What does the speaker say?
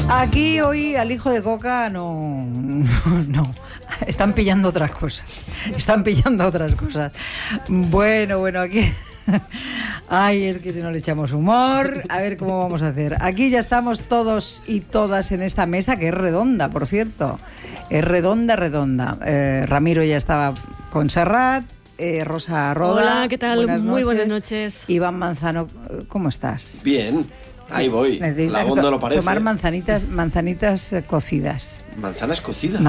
Aquí hoy al hijo de Coca no. Están pillando otras cosas. Bueno, aquí. Ay, es que si no le echamos humor, a ver cómo vamos a hacer. Aquí ya estamos todos y todas en esta mesa, que es redonda, por cierto. Es redonda. Ramiro ya estaba con Serrat. Rosa Roda. Hola, ¿qué tal? Muy buenas noches. Iván Manzano, ¿cómo estás? Bien, ahí voy. La voz no lo parece. Tomar manzanitas cocidas. ¿Manzanas cocidas?